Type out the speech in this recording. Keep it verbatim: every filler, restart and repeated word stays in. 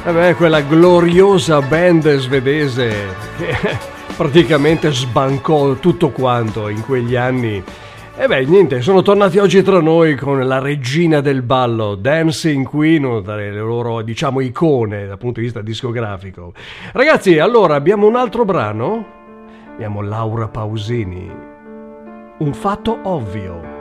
Eh beh, quella gloriosa band svedese che praticamente sbancò tutto quanto in quegli anni. E beh, niente, sono tornati oggi tra noi con la regina del ballo, Dancing Queen, una delle loro, diciamo, icone dal punto di vista discografico. Ragazzi, allora abbiamo un altro brano. Abbiamo Laura Pausini. Un fatto ovvio.